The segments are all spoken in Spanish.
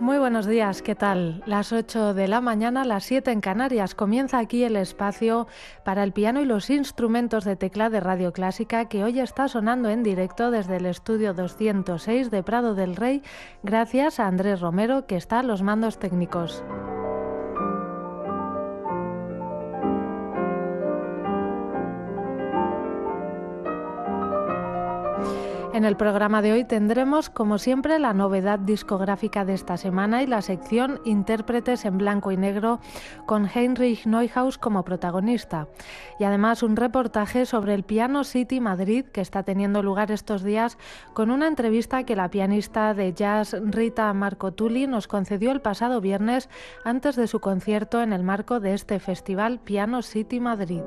Muy buenos días, ¿qué tal? Las 8 de la mañana, las 7 en Canarias. Comienza aquí el espacio para el piano y los instrumentos de tecla de Radio Clásica, que hoy está sonando en directo desde el estudio 206 de Prado del Rey, gracias a Andrés Romero, que está a los mandos técnicos. En el programa de hoy tendremos, como siempre, la novedad discográfica de esta semana y la sección Intérpretes en blanco y negro con Heinrich Neuhaus como protagonista. Y además un reportaje sobre el Piano City Madrid que está teniendo lugar estos días con una entrevista que la pianista de jazz Rita Marcotuli nos concedió el pasado viernes antes de su concierto en el marco de este festival Piano City Madrid.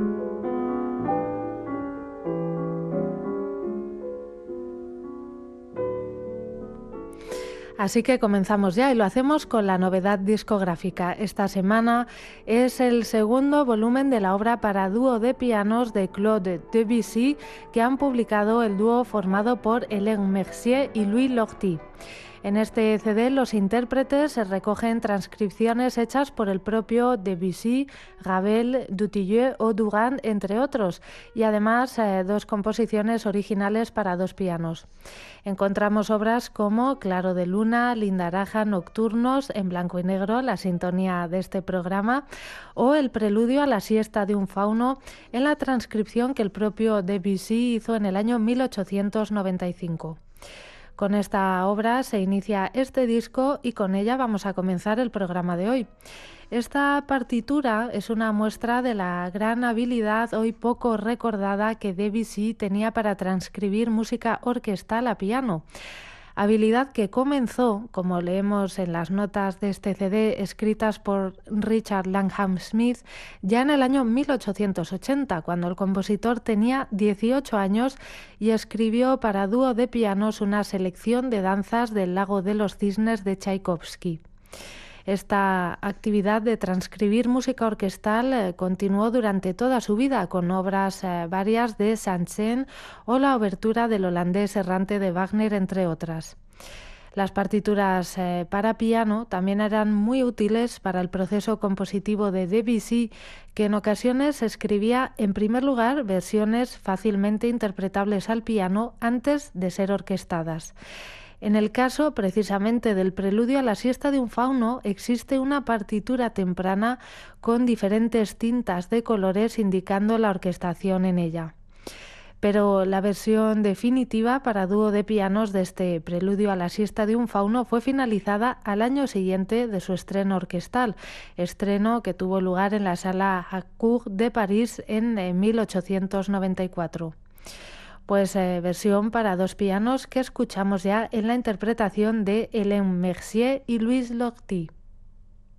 Así que comenzamos ya y lo hacemos con la novedad discográfica. Esta semana es el segundo volumen de la obra para dúo de pianos de Claude Debussy que han publicado el dúo formado por Hélène Mercier y Louis Lortie. En este CD los intérpretes recogen transcripciones hechas por el propio Debussy, Ravel, Dutilleux o Durand, entre otros, y además dos composiciones originales para dos pianos. Encontramos obras como Claro de Luna, Lindaraja, Nocturnos, en blanco y negro, la sintonía de este programa, o el preludio a la siesta de un fauno en la transcripción que el propio Debussy hizo en el año 1895. Con esta obra se inicia este disco y con ella vamos a comenzar el programa de hoy. Esta partitura es una muestra de la gran habilidad hoy poco recordada que Debussy tenía para transcribir música orquestal a piano. Habilidad que comenzó, como leemos en las notas de este CD escritas por Richard Langham Smith, ya en el año 1880, cuando el compositor tenía 18 años y escribió para dúo de pianos una selección de danzas del Lago de los Cisnes de Tchaikovsky. Esta actividad de transcribir música orquestal continuó durante toda su vida con obras varias de Saint-Saëns o la obertura del Holandés errante de Wagner, entre otras. Las partituras para piano también eran muy útiles para el proceso compositivo de Debussy, que en ocasiones escribía en primer lugar versiones fácilmente interpretables al piano antes de ser orquestadas. En el caso precisamente del preludio a la siesta de un fauno existe una partitura temprana con diferentes tintas de colores indicando la orquestación en ella. Pero la versión definitiva para dúo de pianos de este preludio a la siesta de un fauno fue finalizada al año siguiente de su estreno orquestal, estreno que tuvo lugar en la Sala Harcourt de París en 1894. Pues versión para dos pianos que escuchamos ya en la interpretación de Hélène Mercier y Louis Lortie.